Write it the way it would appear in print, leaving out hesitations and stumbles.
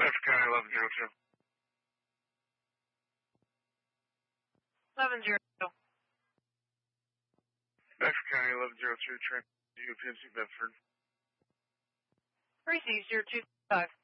Bedford County 1102. 1102. Bedford County 1102, train UPNC Bedford. Receive 0255.